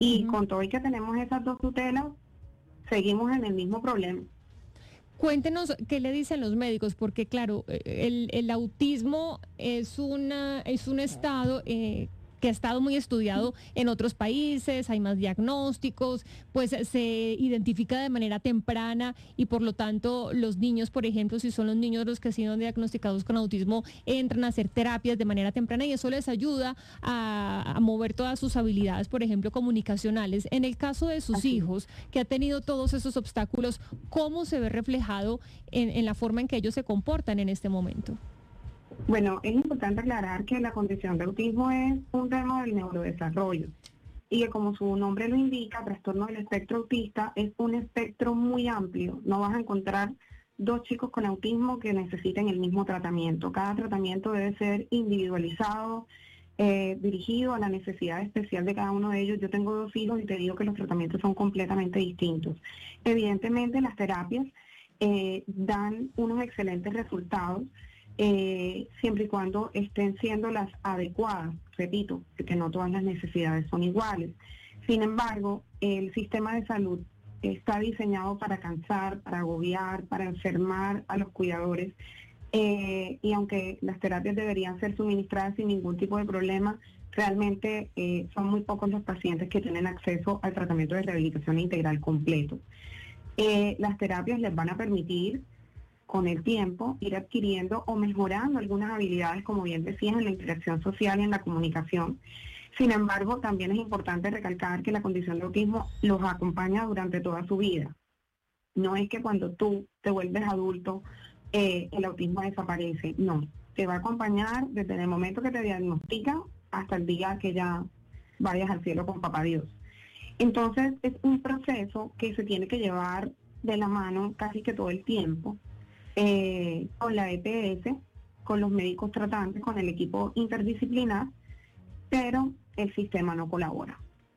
Y con todo y que tenemos esas dos tutelas, seguimos en el mismo problema. Cuéntenos qué le dicen los médicos, porque claro, el autismo es un estado que ha estado muy estudiado en otros países, hay más diagnósticos, pues se identifica de manera temprana y por lo tanto los niños, por ejemplo, si son los niños los que han sido diagnosticados con autismo, entran a hacer terapias de manera temprana y eso les ayuda a mover todas sus habilidades, por ejemplo, comunicacionales. En el caso de sus hijos, que ha tenido todos esos obstáculos, ¿cómo se ve reflejado en la forma en que ellos se comportan en este momento? Bueno, es importante aclarar que la condición de autismo es un tema del neurodesarrollo y que como su nombre lo indica, trastorno del espectro autista es un espectro muy amplio. No vas a encontrar dos chicos con autismo que necesiten el mismo tratamiento. Cada tratamiento debe ser individualizado, dirigido a la necesidad especial de cada uno de ellos. Yo tengo 2 hijos y te digo que los tratamientos son completamente distintos. Evidentemente las terapias dan unos excelentes resultados, siempre y cuando estén siendo las adecuadas. Repito, que no todas las necesidades son iguales. Sin embargo, el sistema de salud está diseñado para cansar, para agobiar, para enfermar a los cuidadores, y aunque las terapias deberían ser suministradas sin ningún tipo de problema, realmente son muy pocos los pacientes que tienen acceso al tratamiento de rehabilitación integral completo. Las terapias les van a permitir con el tiempo ir adquiriendo o mejorando algunas habilidades, como bien decías, en la interacción social y en la comunicación. Sin embargo, también es importante recalcar que la condición de autismo los acompaña durante toda su vida. No es que cuando tú te vuelves adulto, el autismo desaparece. No, te va a acompañar desde el momento que te diagnostican hasta el día que ya vayas al cielo con papá Dios. Entonces, es un proceso que se tiene que llevar de la mano casi que todo el tiempo, con la EPS, con los médicos tratantes, con el equipo interdisciplinar, pero el sistema no colabora.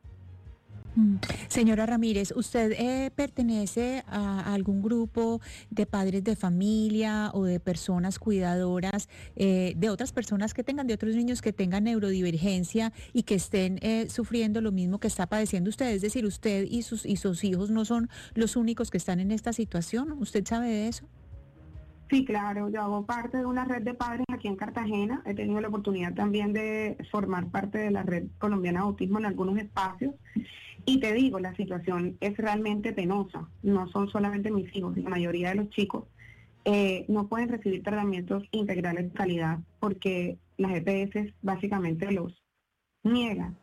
Señora Ramírez, ¿usted pertenece a algún grupo de padres de familia o de personas cuidadoras, de otras personas que tengan, de otros niños que tengan neurodivergencia y que estén sufriendo lo mismo que está padeciendo usted? Es decir, usted y sus hijos no son los únicos que están en esta situación. ¿Usted sabe de eso? Sí, claro, yo hago parte de una red de padres aquí en Cartagena. He tenido la oportunidad también de formar parte de la red colombiana de autismo en algunos espacios. Y te digo, la situación es realmente penosa. No son solamente mis hijos, la mayoría de los chicos no pueden recibir tratamientos integrales de calidad porque las EPS básicamente los niegan.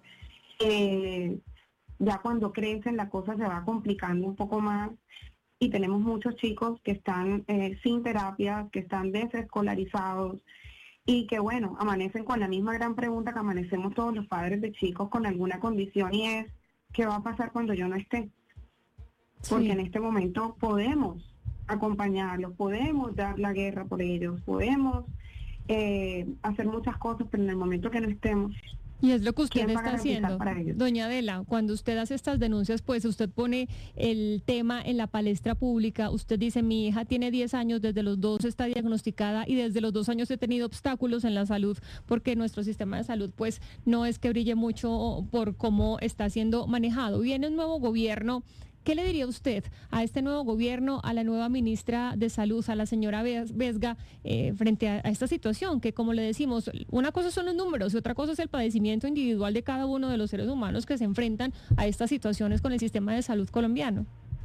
Ya cuando crecen la cosa se va complicando un poco más. Y tenemos muchos chicos que están sin terapias, que están desescolarizados y que, bueno, amanecen con la misma gran pregunta que amanecemos todos los padres de chicos con alguna condición y es, ¿qué va a pasar cuando yo no esté? Porque en este momento podemos acompañarlos, podemos dar la guerra por ellos, podemos hacer muchas cosas, pero en el momento que no estemos... Y es lo que usted está haciendo, doña Adela. Cuando usted hace estas denuncias, pues usted pone el tema en la palestra pública. Usted dice, mi hija tiene 10 años, desde los 2 está diagnosticada y desde los 2 años he tenido obstáculos en la salud porque nuestro sistema de salud pues no es que brille mucho por cómo está siendo manejado. Viene un nuevo gobierno. ¿Qué le diría usted a este nuevo gobierno, a la nueva ministra de Salud, a la señora Vesga, frente a esta situación? Que como le decimos, una cosa son los números y otra cosa es el padecimiento individual de cada uno de los seres humanos que se enfrentan a estas situaciones con el sistema de salud colombiano.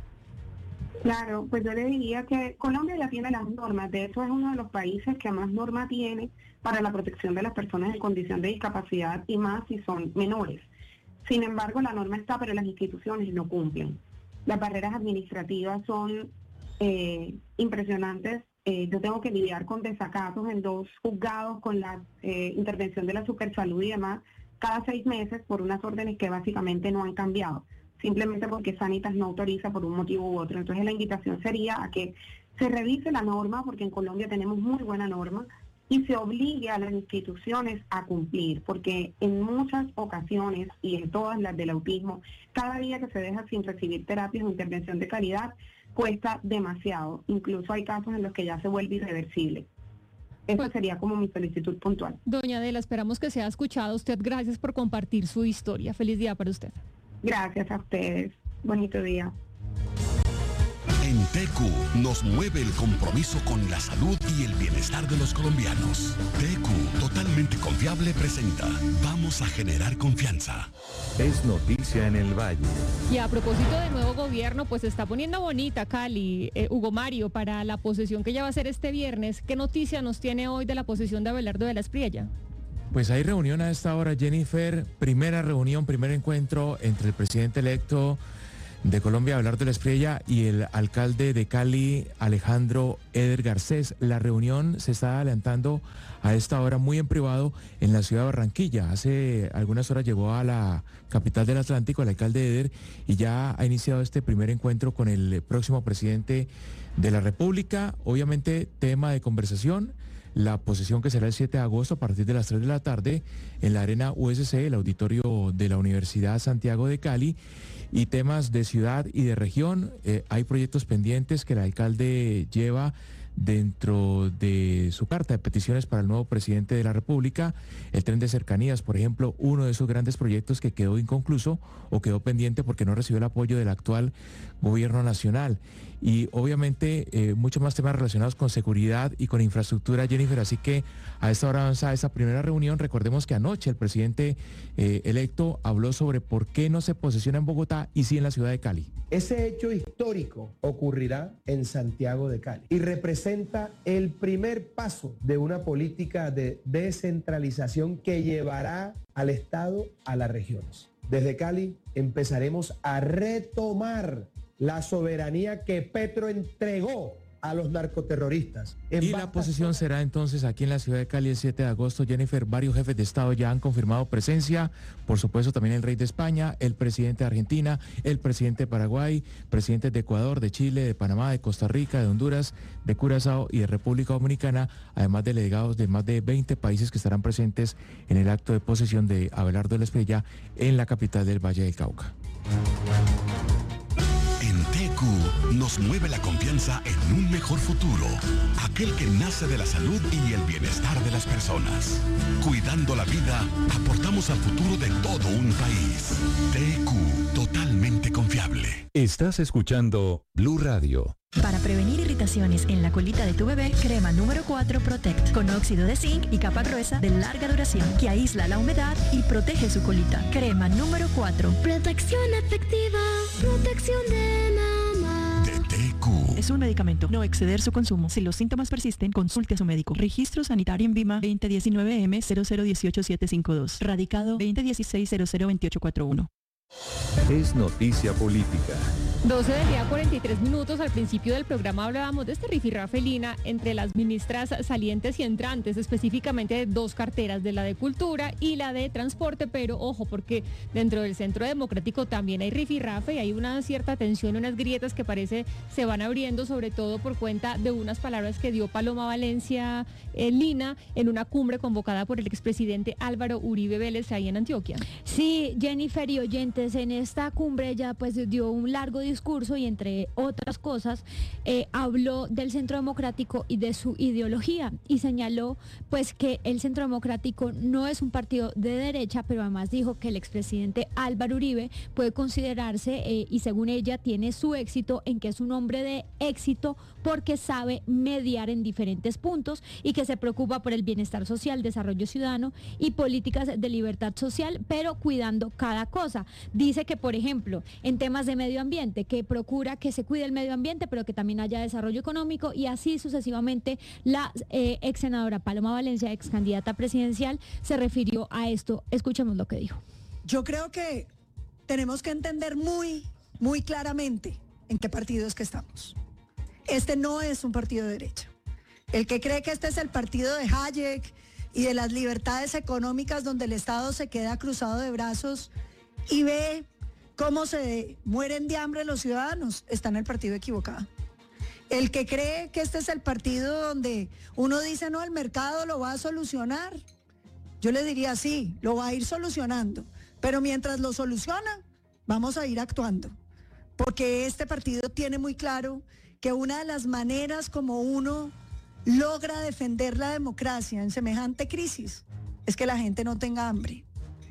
Claro, pues yo le diría que Colombia ya tiene las normas. De hecho, es uno de los países que más norma tiene para la protección de las personas en condición de discapacidad y más si son menores. Sin embargo, la norma está, pero las instituciones no cumplen. Las barreras administrativas son impresionantes. Yo tengo que lidiar con desacatos en 2 juzgados con la intervención de la Supersalud y demás cada 6 meses por unas órdenes que básicamente no han cambiado, simplemente porque Sanitas no autoriza por un motivo u otro. Entonces la invitación sería a que se revise la norma, porque en Colombia tenemos muy buena norma, y se obligue a las instituciones a cumplir, porque en muchas ocasiones, y en todas las del autismo, cada día que se deja sin recibir terapias o intervención de calidad cuesta demasiado. Incluso hay casos en los que ya se vuelve irreversible. Esa sería como mi solicitud puntual. Doña Adela, esperamos que sea escuchada usted. Gracias por compartir su historia. Feliz día para usted. Gracias a ustedes. Bonito día. En TQ nos mueve el compromiso con la salud y el bienestar de los colombianos. TQ, totalmente confiable, presenta Vamos a generar confianza. Es noticia en el Valle. Y a propósito del nuevo gobierno, pues se está poniendo bonita Cali, Hugo Mario, para la posesión que ya va a ser este viernes. ¿Qué noticia nos tiene hoy de la posesión de Abelardo de la Espriella? Pues hay reunión a esta hora, Jennifer. Primera reunión, primer encuentro entre el presidente electo de Colombia, Abelardo de la Espriella, y el alcalde de Cali, Alejandro Eder Garcés. La reunión se está adelantando a esta hora muy en privado en la ciudad de Barranquilla. Hace algunas horas llegó a la capital del Atlántico el alcalde Eder y ya ha iniciado este primer encuentro con el próximo presidente de la República. Obviamente tema de conversación, la posesión que será el 7 de agosto a partir de las 3 de la tarde en la Arena USC, el auditorio de la Universidad Santiago de Cali, y temas de ciudad y de región. Hay proyectos pendientes que el alcalde lleva dentro de su carta de peticiones para el nuevo presidente de la República. El tren de cercanías, por ejemplo, uno de esos grandes proyectos que quedó inconcluso o quedó pendiente porque no recibió el apoyo del actual gobierno nacional. Y obviamente muchos más temas relacionados con seguridad y con infraestructura, Jennifer. Así que a esta hora avanza esa primera reunión. Recordemos que anoche el presidente electo habló sobre por qué no se posesiona en Bogotá y sí en la ciudad de Cali. Ese hecho histórico ocurrirá en Santiago de Cali y representa el primer paso de una política de descentralización que llevará al Estado a las regiones. Desde Cali empezaremos a retomar la soberanía que Petro entregó a los narcoterroristas. Y la posesión será entonces aquí en la ciudad de Cali el 7 de agosto. Jennifer, varios jefes de Estado ya han confirmado presencia, por supuesto también el rey de España, el presidente de Argentina, el presidente de Paraguay, presidentes de Ecuador, de Chile, de Panamá, de Costa Rica, de Honduras, de Curazao y de República Dominicana, además de delegados de más de 20 países que estarán presentes en el acto de posesión de Abelardo de la Espriella en la capital del Valle del Cauca. En TQ nos mueve la confianza en un mejor futuro, aquel que nace de la salud y el bienestar de las personas. Cuidando la vida, aportamos al futuro de todo un país. TQ, totalmente confiable. Estás escuchando Blue Radio. Para prevenir irritaciones en la colita de tu bebé, crema número 4 Protect, con óxido de zinc y capa gruesa de larga duración, que aísla la humedad y protege su colita. Crema número 4. Protección efectiva, protección de mamá. De TQ. Es un medicamento, no exceder su consumo. Si los síntomas persisten, consulte a su médico. Registro sanitario en VIMA 2019M 0018752. Radicado 2016-002841. Es noticia política. 12 del día, 43 minutos. Al principio del programa hablábamos de este rifirrafe felina entre las ministras salientes y entrantes, específicamente de dos carteras, de la de Cultura y la de Transporte, pero ojo, porque dentro del Centro Democrático también hay rifirrafe y hay una cierta tensión, unas grietas que parece se van abriendo, sobre todo por cuenta de unas palabras que dio Paloma Valencia Lina en una cumbre convocada por el expresidente Álvaro Uribe Vélez ahí en Antioquia. Sí, Jennifer y oyentes, en esta cumbre ella pues dio un largo discurso y entre otras cosas habló del Centro Democrático y de su ideología y señaló pues que el Centro Democrático no es un partido de derecha, pero además dijo que el expresidente Álvaro Uribe puede considerarse y según ella tiene su éxito en que es un hombre de éxito porque sabe mediar en diferentes puntos y que se preocupa por el bienestar social, desarrollo ciudadano y políticas de libertad social, pero cuidando cada cosa. Dice que, por ejemplo, en temas de medio ambiente, que procura que se cuide el medio ambiente, pero que también haya desarrollo económico y así sucesivamente. La ex senadora Paloma Valencia, ex candidata presidencial, se refirió a esto. Escuchemos lo que dijo. Yo creo que tenemos que entender muy claramente en qué partido es que estamos. Este no es un partido de derecha. El que cree que este es el partido de Hayek y de las libertades económicas donde el Estado se queda cruzado de brazos y ve cómo se mueren de hambre los ciudadanos, está en el partido equivocado. El que cree que este es el partido donde uno dice, no, el mercado lo va a solucionar, yo le diría, sí, lo va a ir solucionando, pero mientras lo soluciona, vamos a ir actuando, porque este partido tiene muy claro que una de las maneras como uno logra defender la democracia en semejante crisis es que la gente no tenga hambre.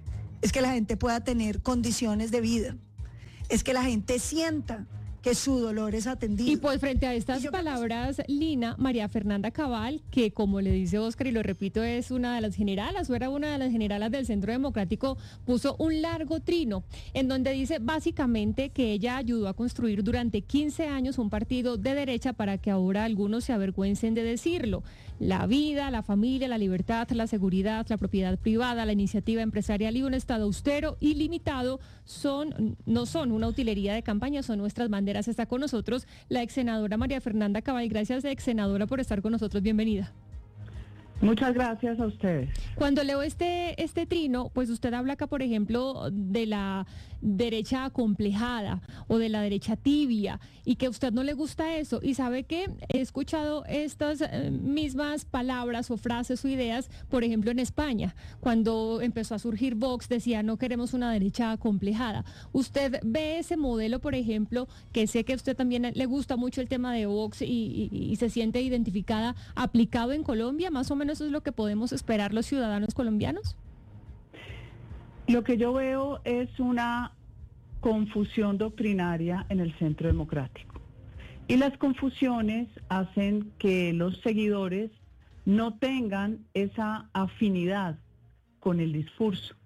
es que la gente pueda tener condiciones de vida, es que la gente sienta que su dolor es atendido. Y pues frente a estas palabras, Lina, María Fernanda Cabal, que como le dice Óscar y lo repito, es una de las generalas o era una de las generalas del Centro Democrático, puso un largo trino en donde dice básicamente que ella ayudó a construir durante 15 años un partido de derecha para que ahora algunos se avergüencen de decirlo. La vida, la familia, la libertad, la seguridad, la propiedad privada, la iniciativa empresarial y un Estado austero y limitado no son una utilería de campaña, son nuestras banderas. Está con nosotros la ex senadora María Fernanda Cabal. Gracias, ex senadora, por estar con nosotros. Bienvenida. Muchas gracias a ustedes. Cuando leo este trino, pues usted habla acá, por ejemplo, de la derecha acomplejada o de la derecha tibia y que a usted no le gusta eso. Y sabe que he escuchado estas mismas palabras o frases o ideas, por ejemplo, en España, cuando empezó a surgir Vox, decía no queremos una derecha acomplejada. ¿Usted ve ese modelo, por ejemplo, que sé que a usted también le gusta mucho el tema de Vox y se siente identificada, aplicado en Colombia? Más o menos eso es lo que podemos esperar los ciudadanos colombianos. Lo que yo veo es una confusión doctrinaria en el Centro Democrático. Y las confusiones hacen que los seguidores no tengan esa afinidad con el discurso,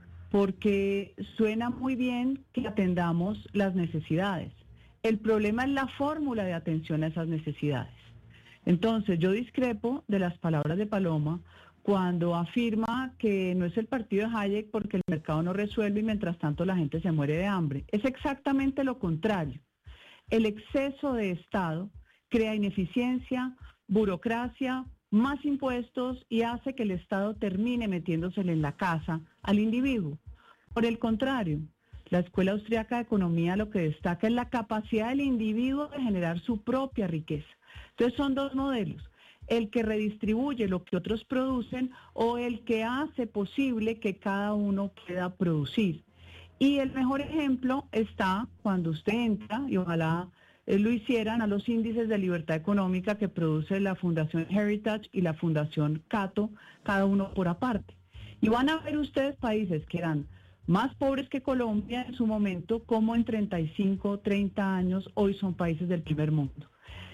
porque suena muy bien que atendamos las necesidades. El problema es la fórmula de atención a esas necesidades. Entonces, yo discrepo de las palabras de Paloma cuando afirma que no es el partido de Hayek porque el mercado no resuelve y mientras tanto la gente se muere de hambre. Es exactamente lo contrario. El exceso de Estado crea ineficiencia, burocracia, más impuestos y hace que el Estado termine metiéndosele en la casa al individuo. Por el contrario, la Escuela Austriaca de Economía lo que destaca es la capacidad del individuo de generar su propia riqueza. Entonces son dos modelos, el que redistribuye lo que otros producen o el que hace posible que cada uno pueda producir. Y el mejor ejemplo está cuando usted entra, y ojalá lo hicieran, a los índices de libertad económica que produce la Fundación Heritage y la Fundación Cato, cada uno por aparte. Y van a ver ustedes países que eran más pobres que Colombia en su momento, como en 35, 30 años, hoy son países del primer mundo.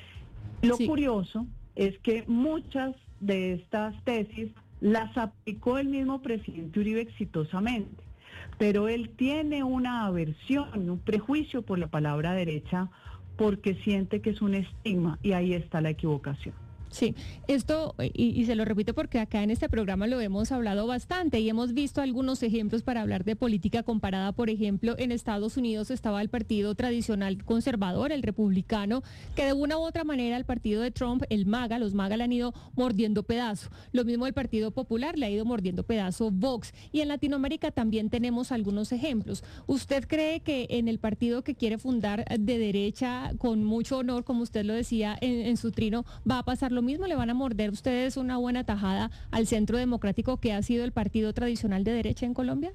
Lo curioso es que muchas de estas tesis las aplicó el mismo presidente Uribe exitosamente, pero él tiene una aversión, un prejuicio por la palabra derecha porque siente que es un estigma y ahí está la equivocación. Sí, esto, y se lo repito porque acá en este programa lo hemos hablado bastante y hemos visto algunos ejemplos para hablar de política comparada. Por ejemplo, en Estados Unidos estaba el partido tradicional conservador, el republicano, que de una u otra manera el partido de Trump, el MAGA, los MAGA le han ido mordiendo pedazo. Lo mismo el Partido Popular le ha ido mordiendo pedazo Vox. Y en Latinoamérica también tenemos algunos ejemplos. ¿Usted cree que en el partido que quiere fundar de derecha, con mucho honor, como usted lo decía en su trino, va a pasar lo mismo? ¿Le van a morder ustedes una buena tajada al Centro Democrático, que ha sido el partido tradicional de derecha en Colombia?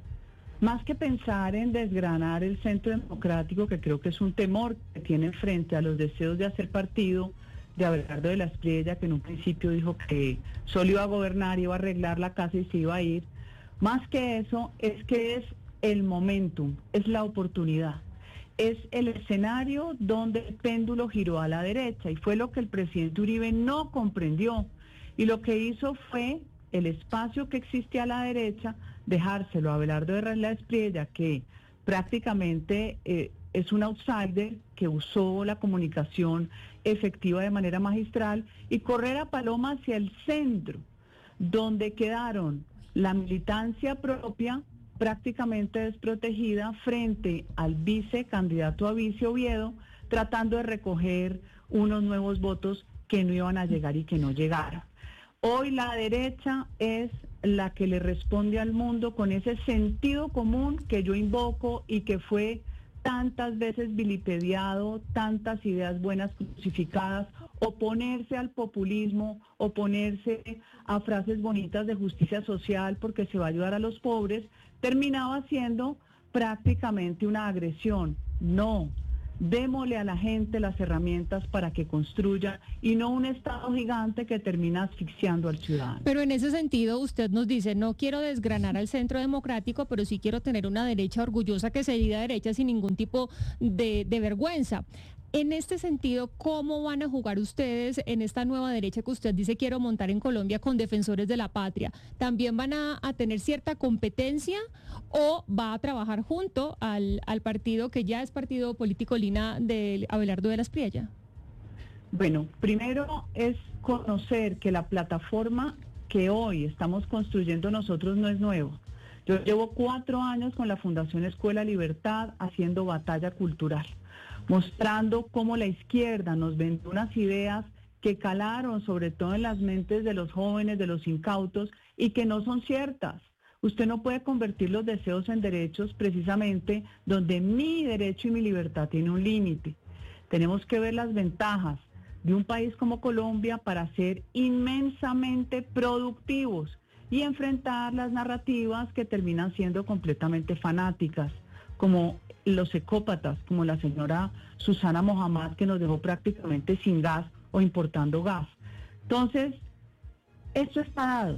Más que pensar en desgranar el Centro Democrático, que creo que es un temor que tienen frente a los deseos de hacer partido de Abelardo de la Espriella, que en un principio dijo que solo iba a gobernar, iba a arreglar la casa y se iba a ir. Más que eso, es que es el momentum, es la oportunidad. Es el escenario donde el péndulo giró a la derecha y fue lo que el presidente Uribe no comprendió. Y lo que hizo fue el espacio que existía a la derecha, dejárselo a Abelardo de la Espriella, que prácticamente es un outsider que usó la comunicación efectiva de manera magistral, y correr a Paloma hacia el centro, donde quedaron la militancia propia, prácticamente desprotegida frente al vicecandidato a vice Oviedo, tratando de recoger unos nuevos votos que no iban a llegar y que no llegaron. Hoy la derecha es la que le responde al mundo con ese sentido común que yo invoco y que fue tantas veces vilipediado, tantas ideas buenas crucificadas, oponerse al populismo, oponerse a frases bonitas de justicia social porque se va a ayudar a los pobres, terminaba siendo prácticamente una agresión. No, démosle a la gente las herramientas para que construya y no un Estado gigante que termina asfixiando al ciudadano. Pero en ese sentido usted nos dice, no quiero desgranar al Centro Democrático, pero sí quiero tener una derecha orgullosa que se diga derecha sin ningún tipo de vergüenza. En este sentido, ¿cómo van a jugar ustedes en esta nueva derecha que usted dice quiero montar en Colombia con defensores de la patria? ¿También van a tener cierta competencia o va a trabajar junto al partido que ya es partido político, Lina, de Abelardo de la Espriella? Bueno, primero es conocer que la plataforma que hoy estamos construyendo nosotros no es nueva. Yo llevo 4 años con la Fundación Escuela Libertad haciendo batalla cultural, mostrando cómo la izquierda nos vendió unas ideas que calaron sobre todo en las mentes de los jóvenes, de los incautos, y que no son ciertas. Usted no puede convertir los deseos en derechos precisamente donde mi derecho y mi libertad tiene un límite. Tenemos que ver las ventajas de un país como Colombia para ser inmensamente productivos y enfrentar las narrativas que terminan siendo completamente fanáticas, como los ecópatas, como la señora Susana Mohammad, que nos dejó prácticamente sin gas o importando gas. Entonces, esto está dado,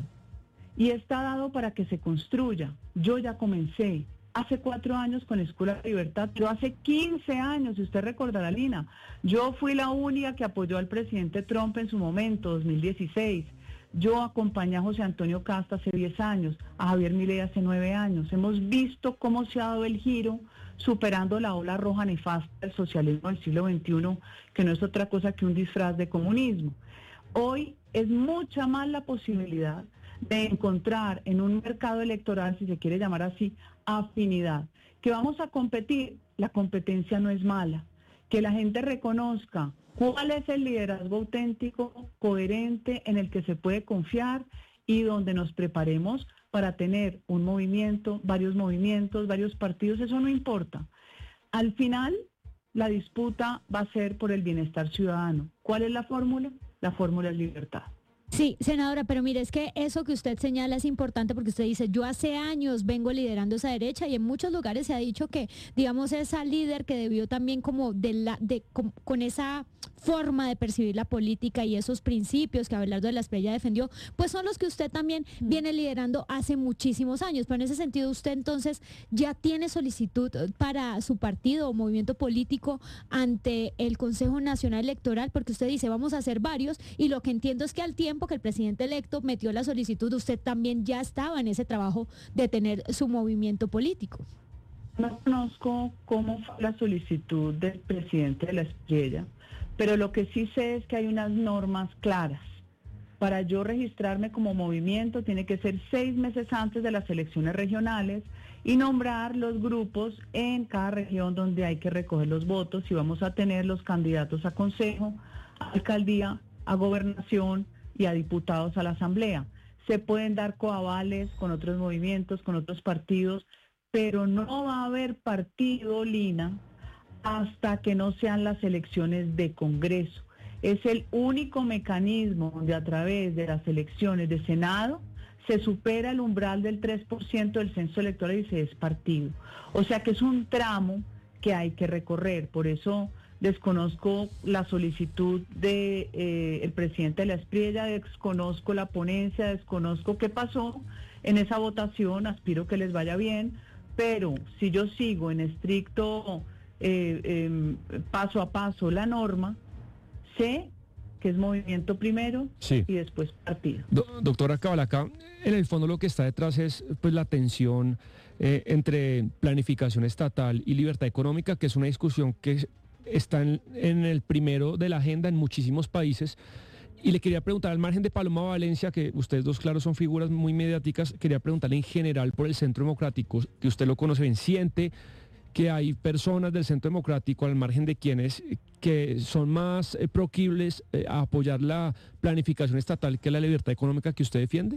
y está dado para que se construya. Yo ya comencé hace 4 años con la Escuela de Libertad, yo hace 15 años, si usted recordará, Lina, yo fui la única que apoyó al presidente Trump en su momento, 2016. Yo acompañé a José Antonio Casta hace 10 años, a Javier Milei hace 9 años. Hemos visto cómo se ha dado el giro, superando la ola roja nefasta del socialismo del siglo XXI, que no es otra cosa que un disfraz de comunismo. Hoy es mucha más la posibilidad de encontrar en un mercado electoral, si se quiere llamar así, afinidad. Que vamos a competir, la competencia no es mala. Que la gente reconozca cuál es el liderazgo auténtico, coherente, en el que se puede confiar y donde nos preparemos para tener un movimiento, varios partidos, eso no importa. Al final, la disputa va a ser por el bienestar ciudadano. ¿Cuál es la fórmula? La fórmula es libertad. Sí, senadora, pero mire, es que eso que usted señala es importante porque usted dice, yo hace años vengo liderando esa derecha y en muchos lugares se ha dicho que, digamos, esa líder que debió también como con esa forma de percibir la política y esos principios que Abelardo de la Espriella defendió, pues son los que usted también viene liderando hace muchísimos años. Pero en ese sentido, usted entonces ya tiene solicitud para su partido o movimiento político ante el Consejo Nacional Electoral, porque usted dice, vamos a hacer varios, y lo que entiendo es que al tiempo que el presidente electo metió la solicitud, usted también ya estaba en ese trabajo de tener su movimiento político. No conozco cómo fue la solicitud del presidente de la Espriella, pero lo que sí sé es que hay unas normas claras. Para yo registrarme como movimiento tiene que ser 6 meses antes de las elecciones regionales y nombrar los grupos en cada región donde hay que recoger los votos, y vamos a tener los candidatos a consejo, a alcaldía, a gobernación y a diputados a la asamblea. Se pueden dar coavales con otros movimientos, con otros partidos, pero no va a haber partido, Lina, hasta que no sean las elecciones de Congreso. Es el único mecanismo donde a través de las elecciones de Senado se supera el umbral del 3% del censo electoral y se es partido. O sea que es un tramo que hay que recorrer. Por eso desconozco la solicitud del presidente de la Espriella, desconozco la ponencia, desconozco qué pasó en esa votación, aspiro que les vaya bien, pero si yo sigo en estricto paso a paso la norma, sé que es movimiento primero, sí, y después partido. Doctora Cabal, acá en el fondo lo que está detrás es pues la tensión entre planificación estatal y libertad económica, que es una discusión que está en el primero de la agenda en muchísimos países. Y le quería preguntar, al margen de Paloma Valencia, que ustedes dos, claro, son figuras muy mediáticas, quería preguntarle en general por el Centro Democrático, que usted lo conoce bien, ¿siente que hay personas del Centro Democrático, al margen de quienes, que son más proclives a apoyar la planificación estatal que la libertad económica que usted defiende?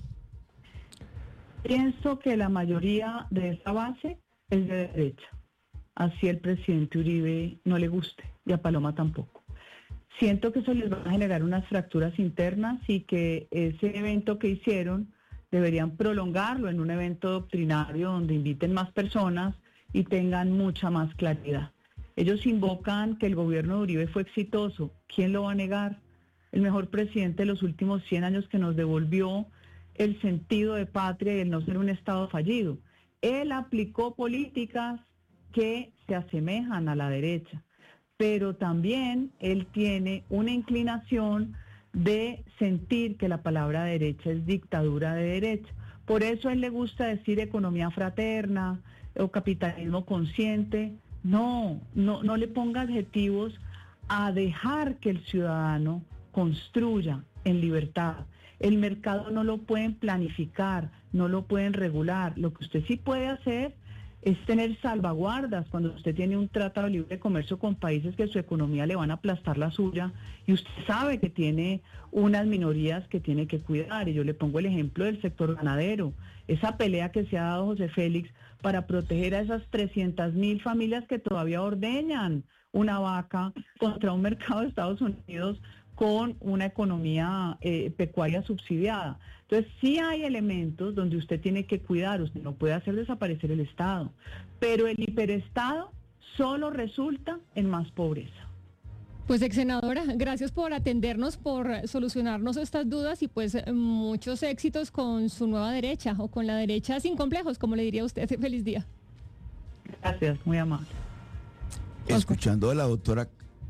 Pienso que la mayoría de esa base es de derecha. Así el presidente Uribe no le guste, y a Paloma tampoco. Siento que eso les va a generar unas fracturas internas y que ese evento que hicieron deberían prolongarlo en un evento doctrinario donde inviten más personas y tengan mucha más claridad. Ellos invocan que el gobierno de Uribe fue exitoso. ¿Quién lo va a negar? El mejor presidente de los últimos 100 años que nos devolvió el sentido de patria y el no ser un Estado fallido. Él aplicó políticas que se asemejan a la derecha, pero también él tiene una inclinación de sentir que la palabra derecha es dictadura de derecha. Por eso a él le gusta decir economía fraterna o capitalismo consciente. No le ponga adjetivos a dejar que el ciudadano construya en libertad. El mercado no lo pueden planificar, no lo pueden regular. Lo que usted sí puede hacer es tener salvaguardas cuando usted tiene un tratado de libre comercio con países que su economía le van a aplastar la suya y usted sabe que tiene unas minorías que tiene que cuidar. Y yo le pongo el ejemplo del sector ganadero, esa pelea que se ha dado José Félix para proteger a esas 300.000 familias que todavía ordeñan una vaca contra un mercado de Estados Unidos con una economía pecuaria subsidiada. Entonces sí hay elementos donde usted tiene que cuidar, usted no puede hacer desaparecer el Estado, pero el hiperestado solo resulta en más pobreza. Pues ex senadora, gracias por atendernos, por solucionarnos estas dudas y pues muchos éxitos con su nueva derecha o con la derecha sin complejos, como le diría usted. Feliz día. Gracias, muy amable. Escuchando a la doctora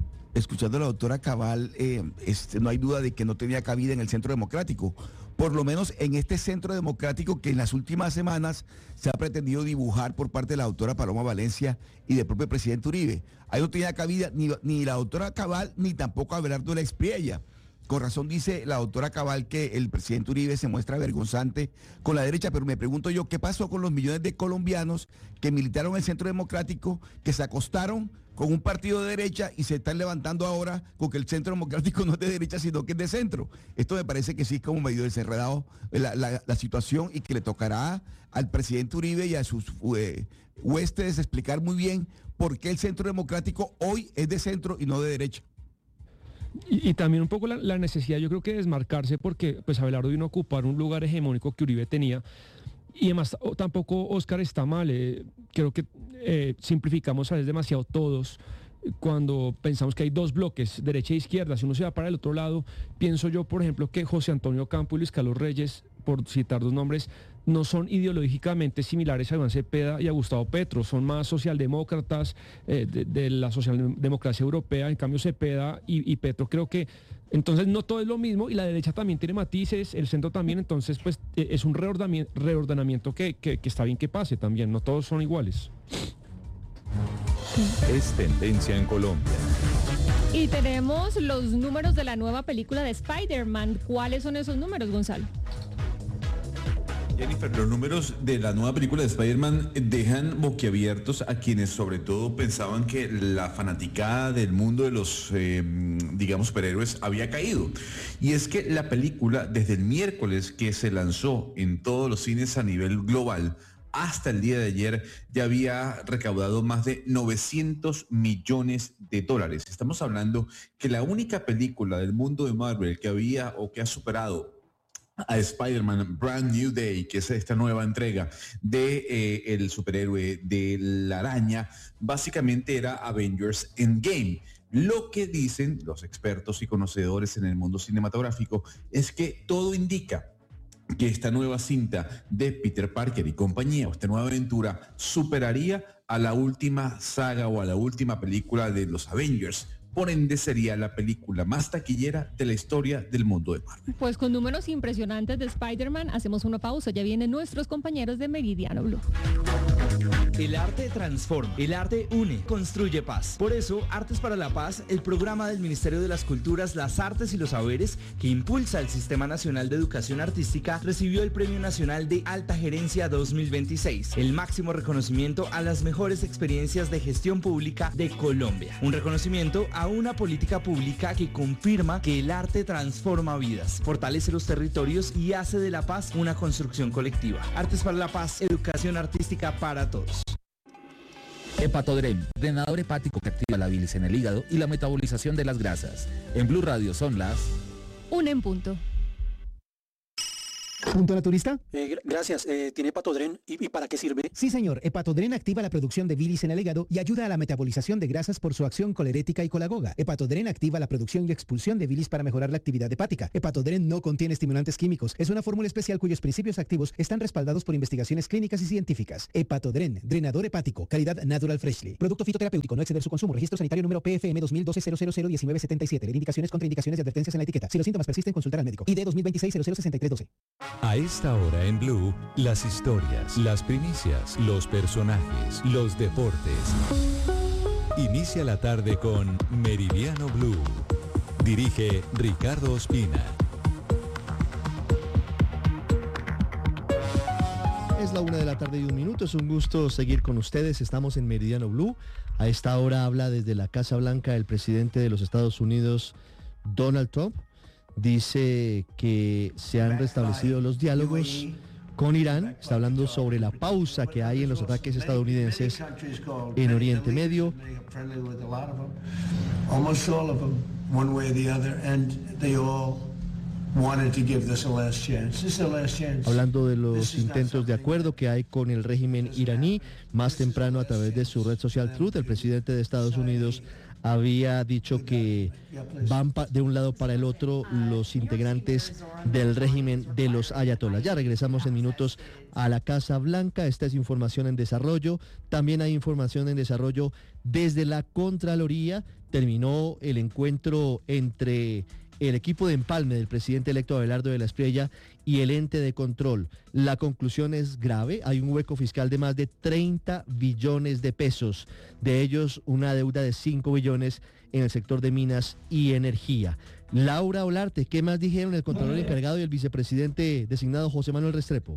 Cabal, no hay duda de que no tenía cabida en el Centro Democrático. Por lo menos en este Centro Democrático que en las últimas semanas se ha pretendido dibujar por parte de la doctora Paloma Valencia y del propio presidente Uribe. Ahí no tenía cabida ni la doctora Cabal ni tampoco Abelardo de la Espriella. Con razón dice la doctora Cabal que el presidente Uribe se muestra vergonzante con la derecha, pero me pregunto yo, ¿qué pasó con los millones de colombianos que militaron en el Centro Democrático, que se acostaron con un partido de derecha y se están levantando ahora con que el Centro Democrático no es de derecha, sino que es de centro? Esto me parece que sí es como medio desenredado la situación y que le tocará al presidente Uribe y a sus huestes explicar muy bien por qué el Centro Democrático hoy es de centro y no de derecha. Y también un poco la necesidad, yo creo que desmarcarse, porque pues Abelardo vino a ocupar un lugar hegemónico que Uribe tenía. Y además tampoco Oscar está mal, creo que simplificamos a veces demasiado todos cuando pensamos que hay dos bloques, derecha e izquierda. Si uno se va para el otro lado, pienso yo, por ejemplo, que José Antonio Campo y Luis Carlos Reyes, por citar dos nombres, no son ideológicamente similares a Iván Cepeda y a Gustavo Petro, son más socialdemócratas de la socialdemocracia europea. En cambio Cepeda y Petro creo que entonces no todo es lo mismo, y la derecha también tiene matices, el centro también. Entonces pues es un reordenamiento que está bien que pase también, no todos son iguales. Es tendencia en Colombia. Y tenemos los números de la nueva película de Spider-Man. ¿Cuáles son esos números, Gonzalo? Jennifer, los números de la nueva película de Spider-Man dejan boquiabiertos a quienes sobre todo pensaban que la fanaticada del mundo de los, digamos, superhéroes había caído. Y es que la película, desde el miércoles que se lanzó en todos los cines a nivel global, hasta el día de ayer ya había recaudado más de 900 millones de dólares. Estamos hablando que la única película del mundo de Marvel que había o que ha superado a Spider-Man Brand New Day, que es esta nueva entrega de el superhéroe de la araña, básicamente era Avengers Endgame. Lo que dicen los expertos y conocedores en el mundo cinematográfico es que todo indica que esta nueva cinta de Peter Parker y compañía, o esta nueva aventura, superaría a la última saga o a la última película de los Avengers. Por ende sería la película más taquillera de la historia del mundo de Marvel. Pues con números impresionantes de Spider-Man, hacemos una pausa. Ya vienen nuestros compañeros de Meridiano Blue. El arte transforma, el arte une, construye paz. Por eso, Artes para la Paz, el programa del Ministerio de las Culturas, las Artes y los Saberes, que impulsa el Sistema Nacional de Educación Artística, recibió el Premio Nacional de Alta Gerencia 2026, el máximo reconocimiento a las mejores experiencias de gestión pública de Colombia. Un reconocimiento a una política pública que confirma que el arte transforma vidas, fortalece los territorios y hace de la paz una construcción colectiva. Artes para la Paz, educación artística para todos. Hepatodrem, drenador hepático que activa la bilis en el hígado y la metabolización de las grasas. En Blue Radio son las 1 en punto. ¿Punto naturista? Gracias. ¿Tiene Hepatodrem y para qué sirve? Sí, señor. Hepatodren activa la producción de bilis en el hígado y ayuda a la metabolización de grasas por su acción colerética y colagoga. Hepatodren activa la producción y expulsión de bilis para mejorar la actividad hepática. Hepatodren no contiene estimulantes químicos. Es una fórmula especial cuyos principios activos están respaldados por investigaciones clínicas y científicas. Hepatodren, drenador hepático, calidad Natural Freshly. Producto fitoterapéutico, no exceder su consumo. Registro sanitario número PFM 2012-001977. Leer indicaciones, contraindicaciones y advertencias en la etiqueta. Si los síntomas persisten, consultar al médico. ID 2026-006312. A esta hora en Blue, las historias, las primicias, los personajes, los deportes. Inicia la tarde con Meridiano Blue. Dirige Ricardo Ospina. Es la 1:01 Es un gusto seguir con ustedes. Estamos en Meridiano Blue. A esta hora habla desde la Casa Blanca el presidente de los Estados Unidos, Donald Trump. Dice que se han restablecido los diálogos con Irán. Está hablando sobre la pausa que hay en los ataques estadounidenses en Oriente Medio. Hablando de los intentos de acuerdo que hay con el régimen iraní. Más temprano, a través de su red social Truth, el presidente de Estados Unidos había dicho que van de un lado para el otro los integrantes del régimen de los ayatolás. Ya regresamos en minutos a la Casa Blanca. Esta es información en desarrollo. También hay información en desarrollo desde la Contraloría. Terminó el encuentro entre el equipo de empalme del presidente electo Abelardo de la Espriella y el ente de control. La conclusión es grave. Hay un hueco fiscal de más de 30 billones de pesos. De ellos, una deuda de 5 billones en el sector de minas y energía. Laura Olarte, ¿qué más dijeron el controlador encargado y el vicepresidente designado José Manuel Restrepo?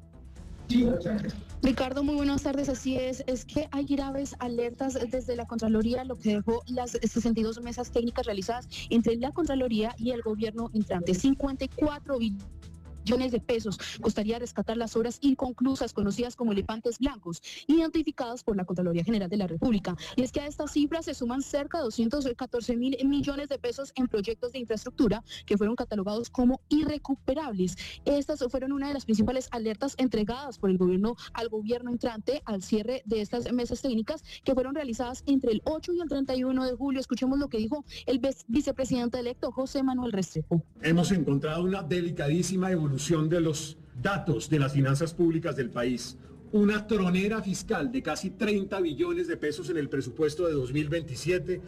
Ricardo, muy buenas tardes. Así es que hay graves alertas desde la Contraloría, lo que dejó las 62 mesas técnicas realizadas entre la Contraloría y el gobierno entrante. 54 billones de pesos costaría rescatar las obras inconclusas conocidas como elefantes blancos, identificadas por la Contraloría General de la República. Y es que a estas cifras se suman cerca de 214.000 millones de pesos en proyectos de infraestructura que fueron catalogados como irrecuperables. Estas fueron una de las principales alertas entregadas por el gobierno al gobierno entrante al cierre de estas mesas técnicas que fueron realizadas entre el 8 y el 31 de julio. Escuchemos lo que dijo el vicepresidente electo José Manuel Restrepo. Hemos encontrado una delicadísima evolución de los datos de las finanzas públicas del país, una tronera fiscal de casi 30 billones de pesos en el presupuesto de 2027.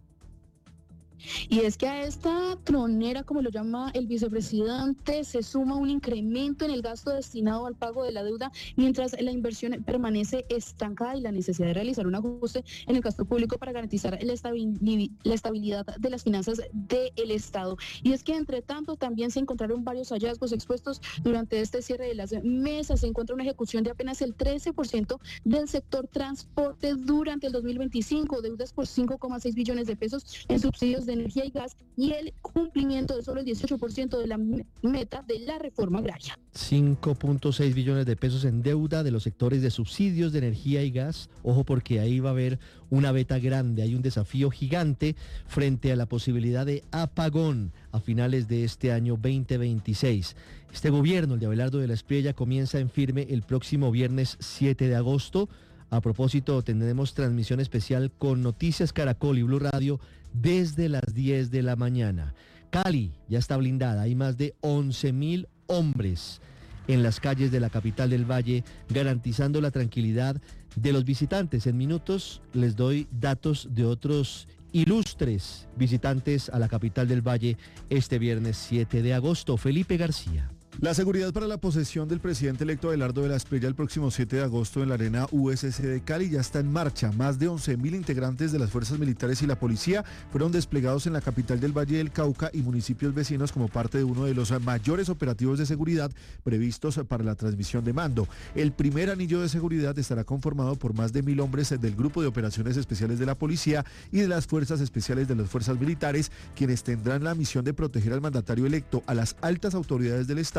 Y es que a esta tronera, como lo llama el vicepresidente, se suma un incremento en el gasto destinado al pago de la deuda, mientras la inversión permanece estancada y la necesidad de realizar un ajuste en el gasto público para garantizar la estabilidad de las finanzas del Estado. Y es que, entre tanto, también se encontraron varios hallazgos expuestos durante este cierre de las mesas. Se encuentra una ejecución de apenas el 13% del sector transporte durante el 2025, deudas por 5,6 billones de pesos en subsidios de energía y gas y el cumplimiento de solo el 18% de la meta de la reforma agraria. 5.6 billones de pesos en deuda de los sectores de subsidios de energía y gas. Ojo, porque ahí va a haber una beta grande, hay un desafío gigante frente a la posibilidad de apagón a finales de este año 2026. Este gobierno, el de Abelardo de la Espriella, comienza en firme el próximo viernes 7 de agosto. A propósito, tendremos transmisión especial con Noticias Caracol y Blue Radio desde las 10 de la mañana. Cali ya está blindada, hay más de 11.000 hombres en las calles de la capital del Valle, garantizando la tranquilidad de los visitantes. En minutos les doy datos de otros ilustres visitantes a la capital del Valle este viernes 7 de agosto. Felipe García. La seguridad para la posesión del presidente electo Abelardo de la Espriella el próximo 7 de agosto en la Arena USC de Cali ya está en marcha. Más de 11.000 integrantes de las fuerzas militares y la policía fueron desplegados en la capital del Valle del Cauca y municipios vecinos como parte de uno de los mayores operativos de seguridad previstos para la transmisión de mando. El primer anillo de seguridad estará conformado por más de 1.000 hombres del Grupo de Operaciones Especiales de la Policía y de las Fuerzas Especiales de las Fuerzas Militares, quienes tendrán la misión de proteger al mandatario electo, a las altas autoridades del Estado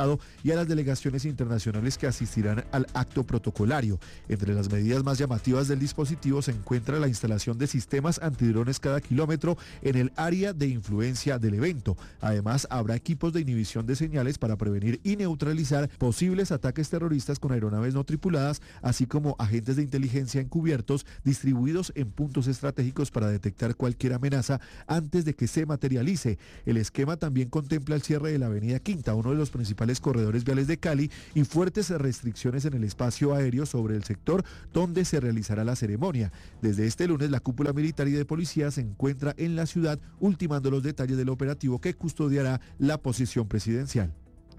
Estado y a las delegaciones internacionales que asistirán al acto protocolario. Entre las medidas más llamativas del dispositivo se encuentra la instalación de sistemas antidrones cada kilómetro en el área de influencia del evento. Además, habrá equipos de inhibición de señales para prevenir y neutralizar posibles ataques terroristas con aeronaves no tripuladas, así como agentes de inteligencia encubiertos distribuidos en puntos estratégicos para detectar cualquier amenaza antes de que se materialice. El esquema también contempla el cierre de la avenida Quinta, uno de los principales corredores viales de Cali, y fuertes restricciones en el espacio aéreo sobre el sector donde se realizará la ceremonia. Desde este lunes, la cúpula militar y de policía se encuentra en la ciudad, ultimando los detalles del operativo que custodiará la posición presidencial.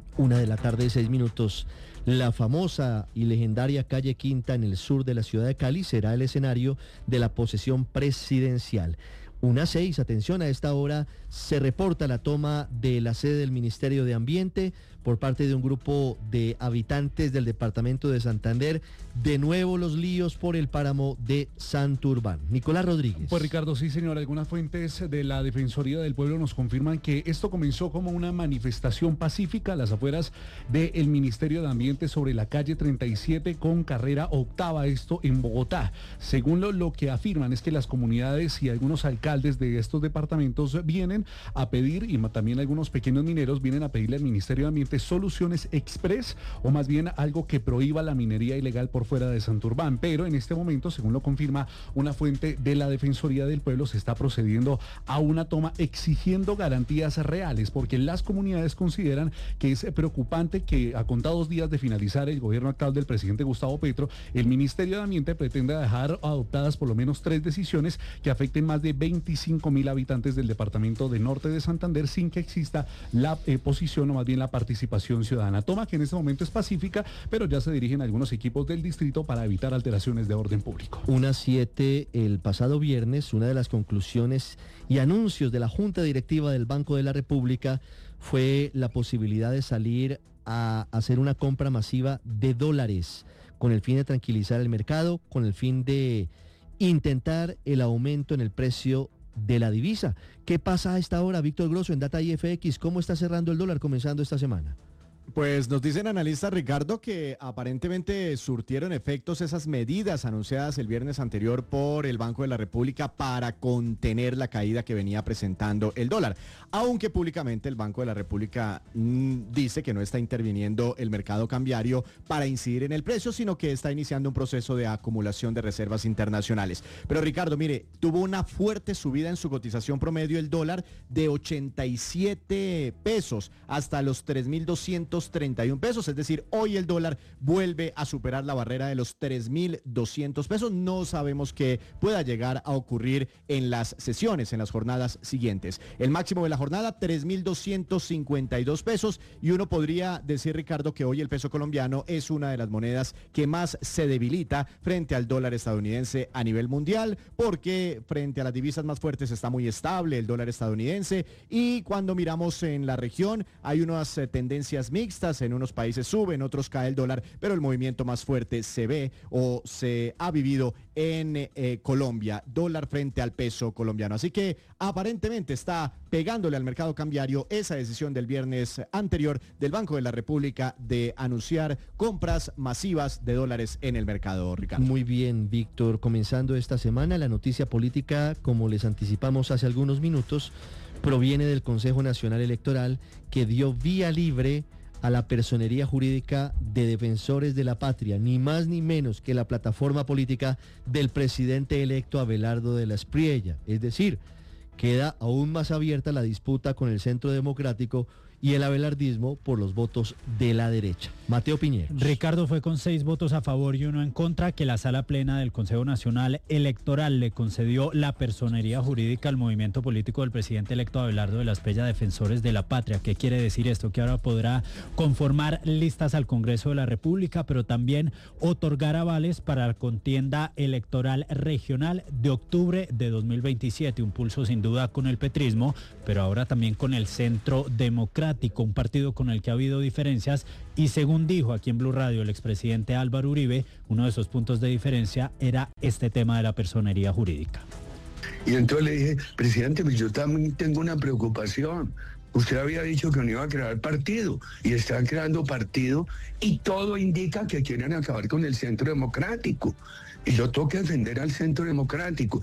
1:06 p.m. La famosa y legendaria calle Quinta en el sur de la ciudad de Cali será el escenario de la posesión presidencial. 1:06, atención, a esta hora se reporta la toma de la sede del Ministerio de Ambiente por parte de un grupo de habitantes del departamento de Santander. De nuevo los líos por el páramo de Santurbán. Nicolás Rodríguez. Pues Ricardo, sí señor, algunas fuentes de la Defensoría del Pueblo nos confirman que esto comenzó como una manifestación pacífica a las afueras del Ministerio de Ambiente sobre la calle 37 con carrera octava, esto en Bogotá. Según lo que afirman es que las comunidades y algunos alcaldes de estos departamentos vienen a pedir, y también algunos pequeños mineros vienen a pedirle al Ministerio de Ambiente soluciones express, o más bien algo que prohíba la minería ilegal por fuera de Santurbán. Pero en este momento, según lo confirma una fuente de la Defensoría del Pueblo, se está procediendo a una toma exigiendo garantías reales, porque las comunidades consideran que es preocupante que a contados días de finalizar el gobierno actual del presidente Gustavo Petro, el Ministerio de Ambiente pretenda dejar adoptadas por lo menos 3 decisiones que afecten más de 25.000 habitantes del departamento de Norte de Santander sin que exista la posición o más bien la participación ciudadana. Toma que en este momento es pacífica, pero ya se dirigen algunos equipos del distrito para evitar alteraciones de orden público. 1:07, el pasado viernes, una de las conclusiones y anuncios de la Junta Directiva del Banco de la República fue la posibilidad de salir a hacer una compra masiva de dólares con el fin de tranquilizar el mercado, con el fin de intentar el aumento en el precio de la divisa. ¿Qué pasa a esta hora, Víctor Grosso, en Data IFX? ¿Cómo está cerrando el dólar comenzando esta semana? Pues nos dicen analistas, Ricardo, que aparentemente surtieron efectos esas medidas anunciadas el viernes anterior por el Banco de la República para contener la caída que venía presentando el dólar. Aunque públicamente el Banco de la República dice que no está interviniendo el mercado cambiario para incidir en el precio, sino que está iniciando un proceso de acumulación de reservas internacionales. Pero Ricardo, mire, tuvo una fuerte subida en su cotización promedio el dólar de 87 pesos hasta los 3.231 pesos, es decir, hoy el dólar vuelve a superar la barrera de los 3.200 pesos. No sabemos qué pueda llegar a ocurrir en las sesiones, en las jornadas siguientes. El máximo de la jornada, 3.252 pesos, y uno podría decir, Ricardo, que hoy el peso colombiano es una de las monedas que más se debilita frente al dólar estadounidense a nivel mundial, porque frente a las divisas más fuertes está muy estable el dólar estadounidense, y cuando miramos en la región hay unas tendencias mixtas. En unos países sube, en otros cae el dólar, pero el movimiento más fuerte se ve o se ha vivido en Colombia, dólar frente al peso colombiano. Así que aparentemente está pegándole al mercado cambiario esa decisión del viernes anterior del Banco de la República de anunciar compras masivas de dólares en el mercado, Ricardo. Muy bien, Víctor. Comenzando esta semana, la noticia política, como les anticipamos hace algunos minutos, proviene del Consejo Nacional Electoral, que dio vía libre a la personería jurídica de Defensores de la Patria, ni más ni menos que la plataforma política del presidente electo Abelardo de la Espriella. Es decir, queda aún más abierta la disputa con el Centro Democrático y el abelardismo por los votos de la derecha. Mateo Piñeros. Ricardo, fue con 6 votos a favor y 1 en contra que la Sala Plena del Consejo Nacional Electoral le concedió la personería jurídica al movimiento político del presidente electo Abelardo de la Espriella, Defensores de la Patria. ¿Qué quiere decir esto? Que ahora podrá conformar listas al Congreso de la República, pero también otorgar avales para la contienda electoral regional de octubre de 2027. Un pulso sin duda con el petrismo, pero ahora también con el Centro Democrático, un partido con el que ha habido diferencias, y según dijo aquí en Blue Radio el expresidente Álvaro Uribe, uno de esos puntos de diferencia era este tema de la personería jurídica. Y entonces le dije, presidente, pues yo también tengo una preocupación, Usted había dicho que no iba a crear partido y están creando partido y todo indica que quieren acabar con el Centro Democrático. Y yo tengo que defender al Centro Democrático.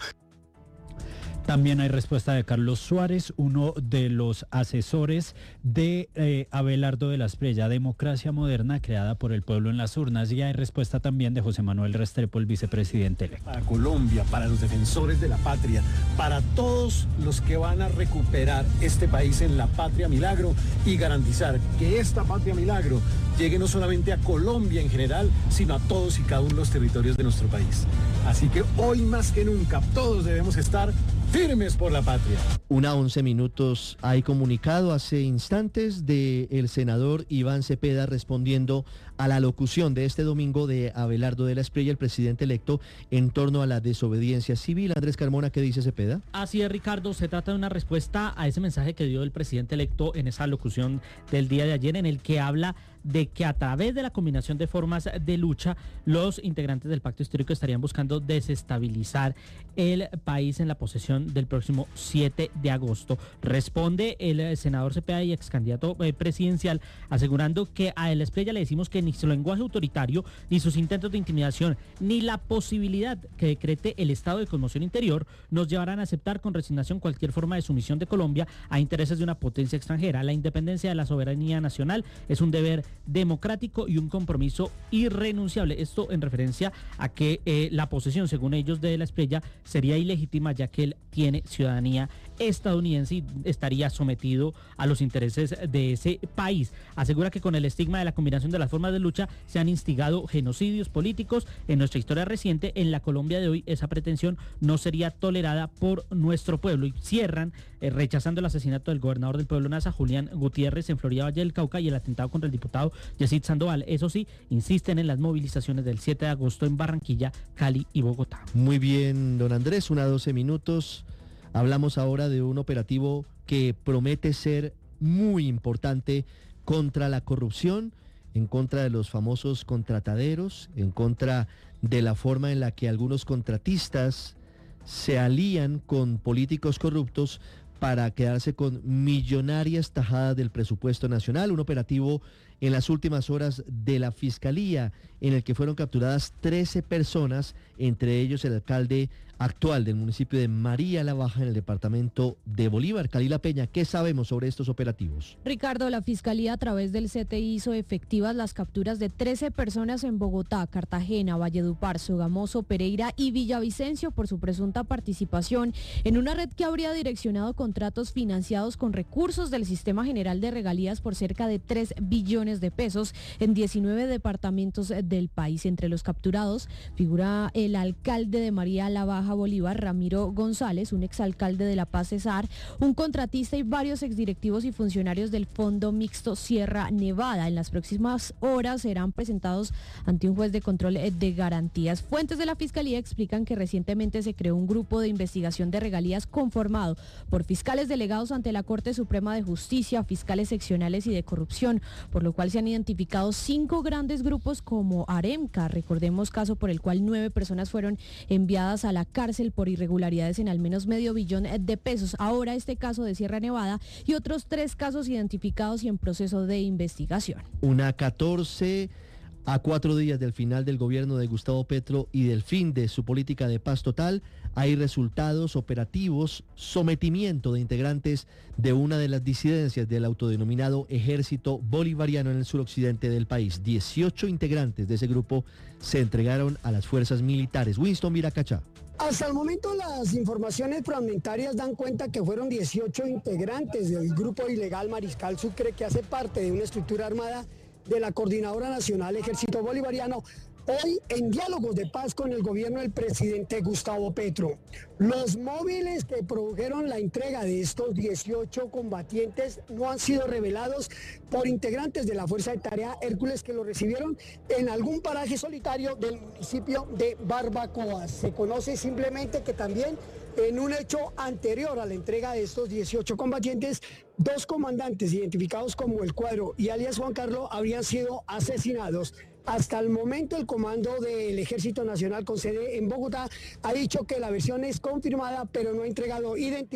También hay respuesta de Carlos Suárez, uno de los asesores de Abelardo de la Espriella, Democracia Moderna, creada por el pueblo en las urnas. Y hay respuesta también de José Manuel Restrepo, el vicepresidente electo. Para Colombia, para los defensores de la patria, para todos los que van a recuperar este país en la patria milagro y garantizar que esta patria milagro llegue no solamente a Colombia en general, sino a todos y cada uno de los territorios de nuestro país. Así que hoy más que nunca todos debemos estar firmes por la patria. 1:11. Hay comunicado hace instantes del senador Iván Cepeda respondiendo a la locución de este domingo de Abelardo de la Espriella, el presidente electo, en torno a la desobediencia civil. Andrés Carmona, ¿qué dice Cepeda? Así es, Ricardo, se trata de una respuesta a ese mensaje que dio el presidente electo en esa locución del día de ayer, en el que habla de que a través de la combinación de formas de lucha, los integrantes del pacto histórico estarían buscando desestabilizar el país en la posesión del próximo 7 de agosto. Responde el senador Cepeda y ex candidato presidencial, asegurando que a la Espriella le decimos que ni su lenguaje autoritario, ni sus intentos de intimidación, ni la posibilidad que decrete el estado de conmoción interior nos llevarán a aceptar con resignación cualquier forma de sumisión de Colombia a intereses de una potencia extranjera. La independencia de la soberanía nacional es un deber democrático y un compromiso irrenunciable. Esto en referencia a que la posesión, según ellos, de la Espriella sería ilegítima, ya que él tiene ciudadanía estadounidense y estaría sometido a los intereses de ese país. Asegura que con el estigma de la combinación de las formas de lucha se han instigado genocidios políticos en nuestra historia reciente. En la Colombia de hoy esa pretensión no sería tolerada por nuestro pueblo. Y cierran rechazando el asesinato del gobernador del pueblo Nasa, Julián Gutiérrez, en Florida Valle del Cauca, y el atentado contra el diputado Yesid Sandoval. Eso sí, insisten en las movilizaciones del 7 de agosto en Barranquilla, Cali y Bogotá. Muy bien, don Andrés, 1:12. Hablamos ahora de un operativo que promete ser muy importante contra la corrupción, en contra de los famosos contrataderos, en contra de la forma en la que algunos contratistas se alían con políticos corruptos para quedarse con millonarias tajadas del presupuesto nacional. Un operativo en las últimas horas de la Fiscalía, en el que fueron capturadas 13 personas, entre ellos el alcalde actual del municipio de María la Baja, en el departamento de Bolívar. Calila Peña, ¿qué sabemos sobre estos operativos? Ricardo, la Fiscalía a través del CTI hizo efectivas las capturas de 13 personas en Bogotá, Cartagena, Valledupar, Sogamoso, Pereira y Villavicencio por su presunta participación en una red que habría direccionado contratos financiados con recursos del Sistema General de Regalías por cerca de 3 billones de pesos en 19 departamentos del país. Entre los capturados figura el alcalde de María la Baja, Bolívar, Ramiro González, un exalcalde de La Paz, Cesar, un contratista y varios exdirectivos y funcionarios del Fondo Mixto Sierra Nevada. En las próximas horas serán presentados ante un juez de control de garantías. Fuentes de la Fiscalía explican que recientemente se creó un grupo de investigación de regalías conformado por fiscales delegados ante la Corte Suprema de Justicia, fiscales seccionales y de corrupción, por lo cual se han identificado 5 grandes grupos como Aremca, recordemos caso por el cual 9 personas fueron enviadas a la cárcel por irregularidades en al menos $500 million de pesos. Ahora este caso de Sierra Nevada y otros 3 casos identificados y en proceso de investigación. 1:14, a 4 días del final del gobierno de Gustavo Petro y del fin de su política de paz total, hay resultados operativos, sometimiento de integrantes de una de las disidencias del autodenominado Ejército Bolivariano en el suroccidente del país. 18 integrantes de ese grupo se entregaron a las fuerzas militares. Winston Viracachá. Hasta el momento las informaciones fragmentarias dan cuenta que fueron 18 integrantes del grupo ilegal Mariscal Sucre, que hace parte de una estructura armada de la Coordinadora Nacional Ejército Bolivariano, hoy en diálogos de paz con el gobierno del presidente Gustavo Petro. Los móviles que produjeron la entrega de estos 18 combatientes no han sido revelados por integrantes de la Fuerza de Tarea Hércules, que lo recibieron en algún paraje solitario del municipio de Barbacoa. Se conoce simplemente que también en un hecho anterior a la entrega de estos 18 combatientes, 2 comandantes identificados como El Cuadro y alias Juan Carlos habrían sido asesinados. Hasta el momento el comando del Ejército Nacional con sede en Bogotá ha dicho que la versión es confirmada, pero no ha entregado identidad